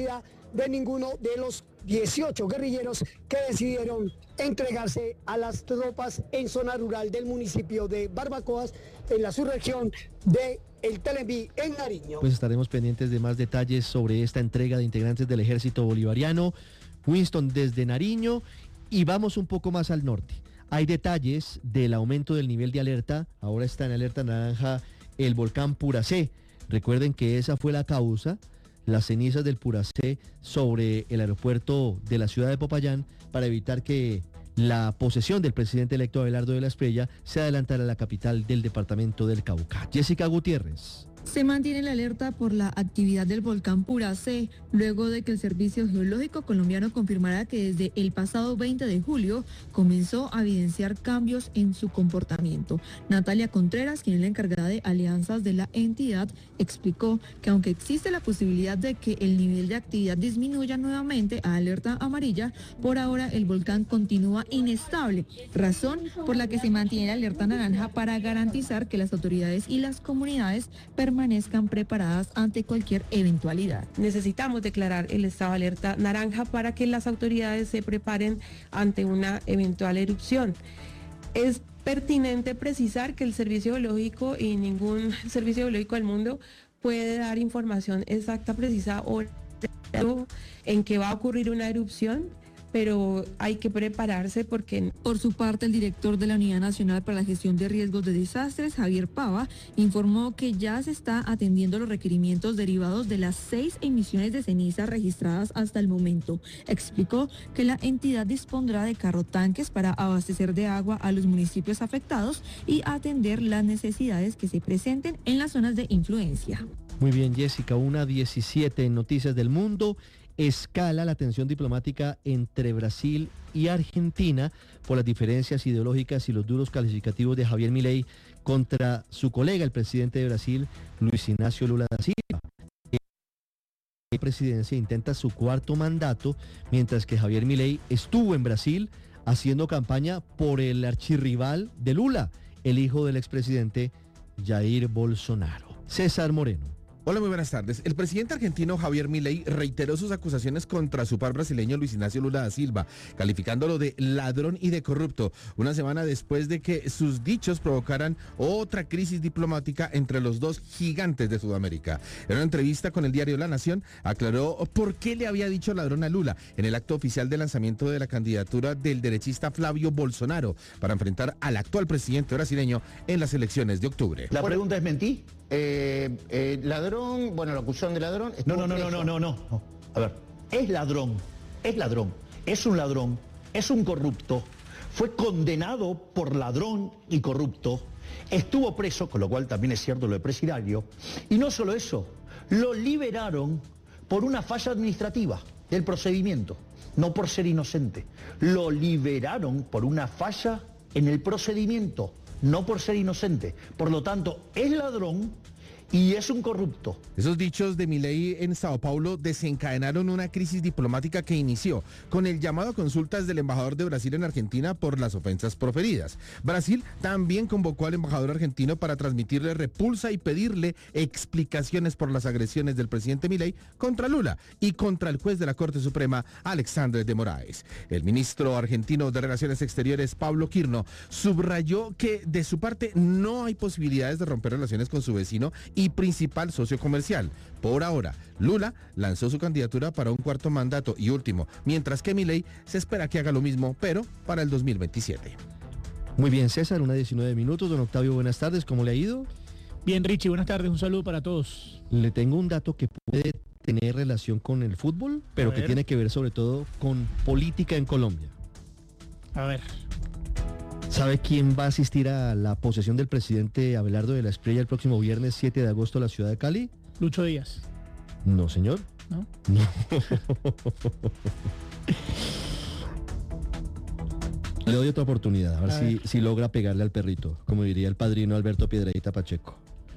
de ninguno de los 18 guerrilleros que decidieron entregarse a las tropas en zona rural del municipio de Barbacoas, en la subregión de El Telembí, en Nariño. Pues estaremos pendientes de más detalles sobre esta entrega de integrantes del ejército bolivariano. Winston, desde Nariño, y vamos un poco más al norte. Hay detalles del aumento del nivel de alerta. Ahora está en alerta naranja el volcán Puracé. Recuerden que esa fue la causa, las cenizas del Puracé sobre el aeropuerto de la ciudad de Popayán, para evitar que la posesión del presidente electo Abelardo de la Espriella se adelantara a la capital del departamento del Cauca. Jessica Gutiérrez. Se mantiene la alerta por la actividad del volcán Puracé, luego de que el Servicio Geológico Colombiano confirmara que desde el pasado 20 de julio comenzó a evidenciar cambios en su comportamiento. Natalia Contreras, quien es la encargada de alianzas de la entidad, explicó que aunque existe la posibilidad de que el nivel de actividad disminuya nuevamente a alerta amarilla, por ahora el volcán continúa inestable, razón por la que se mantiene la alerta naranja para garantizar que las autoridades y las comunidades permanezcan preparadas ante cualquier eventualidad. Necesitamos declarar el estado de alerta naranja para que las autoridades se preparen ante una eventual erupción. Es pertinente precisar que el Servicio Geológico y ningún servicio geológico del mundo puede dar información exacta, precisa o en que va a ocurrir una erupción, pero hay que prepararse porque... Por su parte, el director de la Unidad Nacional para la Gestión de Riesgos de Desastres, Javier Pava, informó que ya se está atendiendo los requerimientos derivados de las 6 emisiones de ceniza registradas hasta el momento. Explicó que la entidad dispondrá de carrotanques para abastecer de agua a los municipios afectados y atender las necesidades que se presenten en las zonas de influencia. Muy bien, Jessica, 1:17 en Noticias del Mundo. Escala la tensión diplomática entre Brasil y Argentina por las diferencias ideológicas y los duros calificativos de Javier Milei contra su colega, el presidente de Brasil, Luis Ignacio Lula da Silva. La presidencia intenta su 4º mandato, mientras que Javier Milei estuvo en Brasil haciendo campaña por el archirrival de Lula, el hijo del expresidente Jair Bolsonaro. César Moreno. Hola, muy buenas tardes. El presidente argentino Javier Milei reiteró sus acusaciones contra su par brasileño Luis Ignacio Lula da Silva, calificándolo de ladrón y de corrupto, una semana después de que sus dichos provocaran otra crisis diplomática entre los dos gigantes de Sudamérica. En una entrevista con el diario La Nación, aclaró por qué le había dicho ladrón a Lula en el acto oficial de lanzamiento de la candidatura del derechista Flavio Bolsonaro para enfrentar al actual presidente brasileño en las elecciones de octubre. La pregunta es: ¿mentí? Ladrón, bueno, la acusación de ladrón... No. A ver, es ladrón, es un ladrón, es un corrupto, fue condenado por ladrón y corrupto, estuvo preso, con lo cual también es cierto lo de presidiario, y no solo eso, lo liberaron por una falla administrativa del procedimiento, no por ser inocente, lo liberaron por una falla en el procedimiento, no por ser inocente. Por lo tanto, es ladrón y es un corrupto. Esos dichos de Milei en Sao Paulo desencadenaron una crisis diplomática que inició con el llamado a consultas del embajador de Brasil en Argentina por las ofensas proferidas. Brasil también convocó al embajador argentino para transmitirle repulsa y pedirle explicaciones por las agresiones del presidente Milei contra Lula y contra el juez de la Corte Suprema, Alexandre de Moraes. El ministro argentino de Relaciones Exteriores, Pablo Quirno, subrayó que de su parte no hay posibilidades de romper relaciones con su vecino y principal socio comercial. Por ahora, Lula lanzó su candidatura para un 4º mandato y último, mientras que Milei se espera que haga lo mismo, pero para el 2027. Muy bien, César, 1:19. Don Octavio, buenas tardes, ¿cómo le ha ido? Bien, Richie, buenas tardes, un saludo para todos. Le tengo un dato que puede tener relación con el fútbol, pero que tiene que ver sobre todo con política en Colombia. A ver. ¿Sabe quién va a asistir a la posesión del presidente Abelardo de la Espriella el próximo viernes 7 de agosto en la ciudad de Cali? Lucho Díaz. No, señor. ¿No? No. Le doy otra oportunidad, a ver si logra pegarle al perrito, como diría el padrino Alberto Piedradita Pacheco.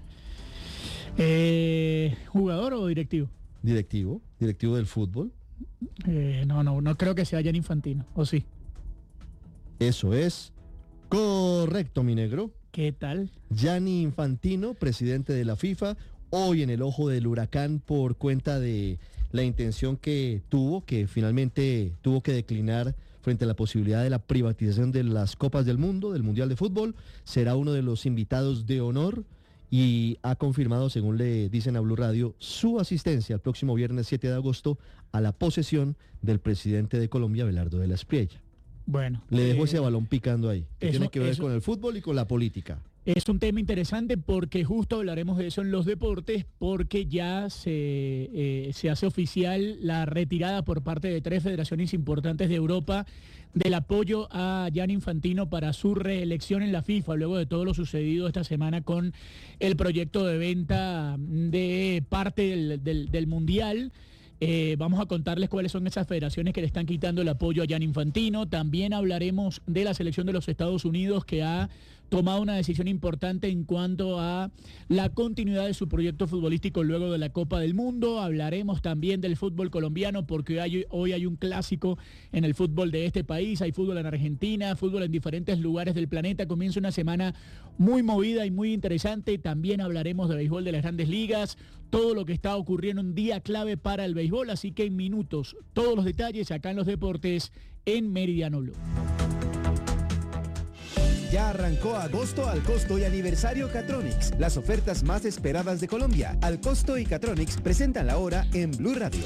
¿Jugador o directivo? Directivo del fútbol. No creo que sea Gianni Infantino, ¿o sí? Eso es correcto, mi negro. ¿Qué tal? Gianni Infantino, presidente de la FIFA, hoy en el ojo del huracán por cuenta de la intención que finalmente tuvo que declinar frente a la posibilidad de la privatización de las Copas del Mundo, del Mundial de Fútbol. Será uno de los invitados de honor y ha confirmado, según le dicen a Blue Radio, su asistencia el próximo viernes 7 de agosto a la posesión del presidente de Colombia, Abelardo de la Espriella. Bueno. Le dejo ese balón picando ahí, que tiene que ver eso, con el fútbol y con la política. Es un tema interesante porque justo hablaremos de eso en los deportes, porque ya se hace oficial la retirada por parte de 3 federaciones importantes de Europa del apoyo a Gianni Infantino para su reelección en la FIFA, luego de todo lo sucedido esta semana con el proyecto de venta de parte del Mundial. Vamos a contarles cuáles son esas federaciones que le están quitando el apoyo a Gianni Infantino. También hablaremos de la selección de los Estados Unidos, que ha tomado una decisión importante en cuanto a la continuidad de su proyecto futbolístico luego de la Copa del Mundo. Hablaremos también del fútbol colombiano, porque hoy hay un clásico en el fútbol de este país. Hay fútbol en Argentina, fútbol en diferentes lugares del planeta. Comienza una semana muy movida y muy interesante. También hablaremos de béisbol de las Grandes Ligas, todo lo que está ocurriendo, un día clave para el béisbol. Así que en minutos, todos los detalles acá en los deportes en Meridiano Blue. Ya arrancó agosto al costo y aniversario Catronics, las ofertas más esperadas de Colombia. Al costo y Catronics presentan la hora en Blue Radio.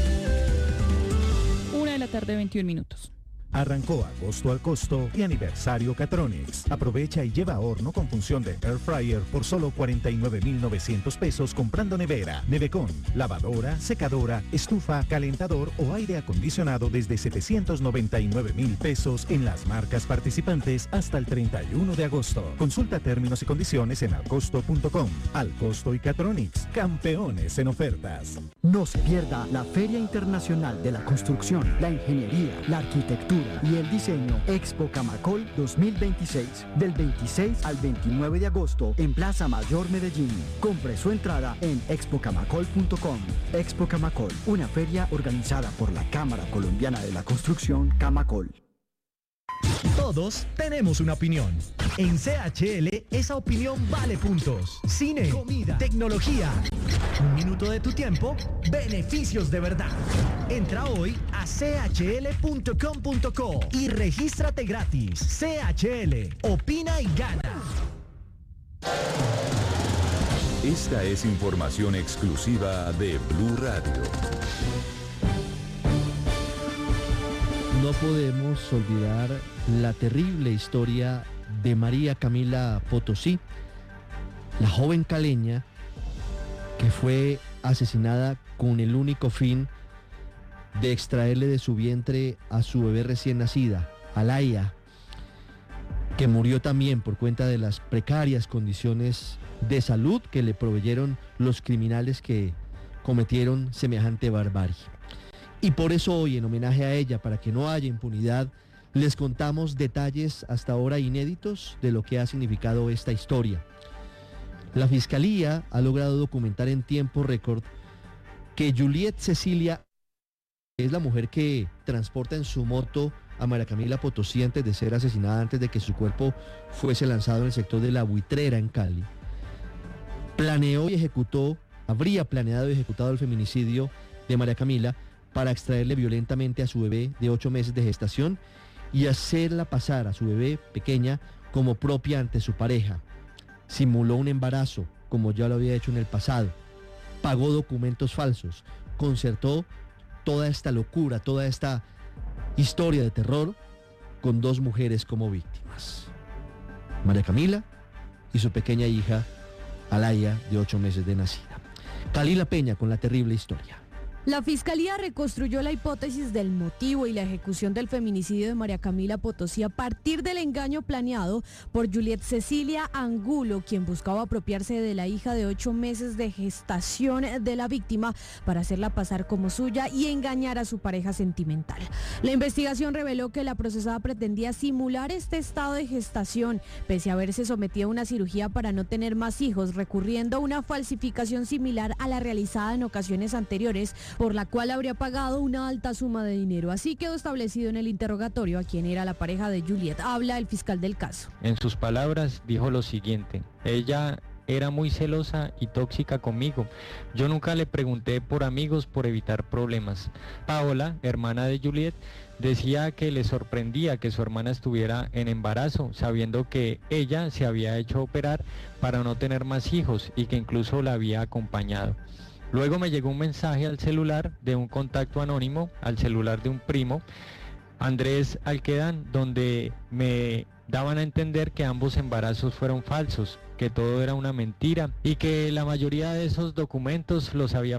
1:21 p.m. Arrancó agosto al costo y aniversario Catronics. Aprovecha y lleva a horno con función de Air Fryer por solo 49.900 pesos comprando nevera, nevecón, lavadora, secadora, estufa, calentador o aire acondicionado desde 799.000 pesos en las marcas participantes hasta el 31 de agosto. Consulta términos y condiciones en alcosto.com. Al costo y Catronics, campeones en ofertas. No se pierda la Feria Internacional de la Construcción, la Ingeniería, la Arquitectura y el Diseño Expo Camacol 2026, del 26 al 29 de agosto en Plaza Mayor Medellín. Compre su entrada en expocamacol.com. Expo Camacol, una feria organizada por la Cámara Colombiana de la Construcción, Camacol. Todos tenemos una opinión. En CHL, esa opinión vale puntos. Cine, comida, tecnología. Un minuto de tu tiempo, beneficios de verdad. Entra hoy a chl.com.co y regístrate gratis. CHL, opina y gana. Esta es información exclusiva de Blue Radio. No podemos olvidar la terrible historia de María Camila Potosí, la joven caleña que fue asesinada con el único fin de extraerle de su vientre a su bebé recién nacida, Alaya, que murió también por cuenta de las precarias condiciones de salud que le proveyeron los criminales que cometieron semejante barbarie. Y por eso hoy, en homenaje a ella, para que no haya impunidad, les contamos detalles hasta ahora inéditos de lo que ha significado esta historia. La Fiscalía ha logrado documentar en tiempo récord que Juliet Cecilia es la mujer que transporta en su moto a María Camila Potosí antes de ser asesinada, antes de que su cuerpo fuese lanzado en el sector de La Buitrera, en Cali. Planeó y ejecutó, habría planeado y ejecutado el feminicidio de María Camila para extraerle violentamente a su bebé de 8 meses de gestación y hacerla pasar a su bebé pequeña como propia ante su pareja. Simuló un embarazo, como ya lo había hecho en el pasado. Pagó documentos falsos. Concertó toda esta locura, toda esta historia de terror con 2 mujeres como víctimas. María Camila y su pequeña hija, Alaya, de 8 meses de nacida. Kalila Peña con la terrible historia. La Fiscalía reconstruyó la hipótesis del motivo y la ejecución del feminicidio de María Camila Potosí a partir del engaño planeado por Juliet Cecilia Angulo, quien buscaba apropiarse de la hija de 8 meses de gestación de la víctima para hacerla pasar como suya y engañar a su pareja sentimental. La investigación reveló que la procesada pretendía simular este estado de gestación, pese a haberse sometido a una cirugía para no tener más hijos, recurriendo a una falsificación similar a la realizada en ocasiones anteriores, por la cual habría pagado una alta suma de dinero. Así quedó establecido en el interrogatorio a quien era la pareja de Juliet. Habla el fiscal del caso. En sus palabras dijo lo siguiente: ella era muy celosa y tóxica conmigo. Yo nunca le pregunté por amigos por evitar problemas. Paola, hermana de Juliet, decía que le sorprendía que su hermana estuviera en embarazo, sabiendo que ella se había hecho operar para no tener más hijos y que incluso la había acompañado. Luego me llegó un mensaje al celular de un contacto anónimo, al celular de un primo, Andrés Alquedán, donde me daban a entender que ambos embarazos fueron falsos, que todo era una mentira y que la mayoría de esos documentos los habían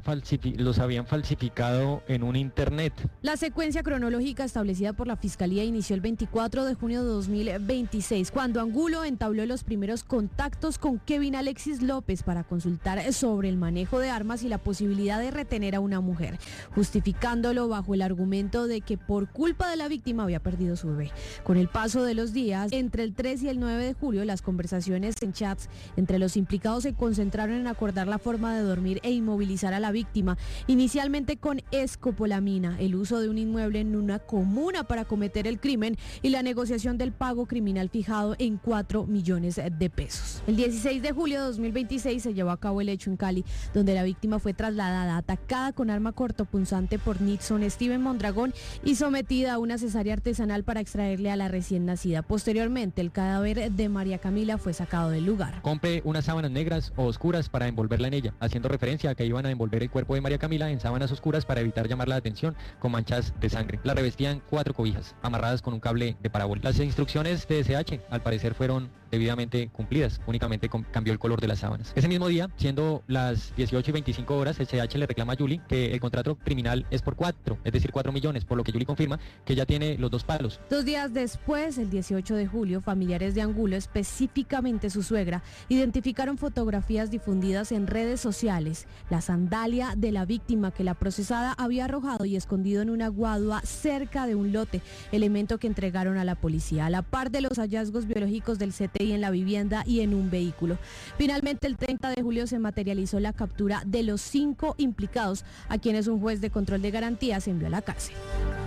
falsificado en un internet. La secuencia cronológica establecida por la Fiscalía inició el 24 de junio de 2026, cuando Angulo entabló los primeros contactos con Kevin Alexis López para consultar sobre el manejo de armas y la posibilidad de retener a una mujer, justificándolo bajo el argumento de que por culpa de la víctima había perdido su bebé. Con el paso de los días, entre el 3 y el 9 de julio, las conversaciones en chats entre los implicados se concentraron en acordar la forma de dormir e inmovilizar a la víctima, inicialmente con escopolamina, el uso de un inmueble en una comuna para cometer el crimen y la negociación del pago criminal fijado en 4 millones de pesos. El 16 de julio de 2026 se llevó a cabo el hecho en Cali, donde la víctima fue trasladada atacada con arma cortopunzante por Nixon Steven Mondragón y sometida a una cesárea artesanal para extraerle a la recién nacida. Posteriormente, el cadáver de María Camila fue sacado del lugar. Compré unas sábanas negras o oscuras para envolverla en ella, haciendo referencia a que iban a envolver el cuerpo de María Camila en sábanas oscuras para evitar llamar la atención con manchas de sangre. La revestían 4 cobijas, amarradas con un cable de parábola. Las instrucciones de SH, al parecer, fueron debidamente cumplidas, únicamente cambió el color de las sábanas. Ese mismo día, siendo las 18:25 horas, SH le reclama a Julie que el contrato criminal es por 4, es decir, 4 millones, por lo que Julie confirma que ya tiene los 2 palos. 2 días después, el 18 de julio, familiares de Angulo, específicamente su suegra, identificaron fotografías difundidas en redes sociales, la sandalia de la víctima que la procesada había arrojado y escondido en una guadua cerca de un lote, elemento que entregaron a la policía, a la par de los hallazgos biológicos del CTI en la vivienda y en un vehículo. Finalmente, el 30 de julio se materializó la captura de los 5 implicados, a quienes un juez de control de garantías envió a la cárcel.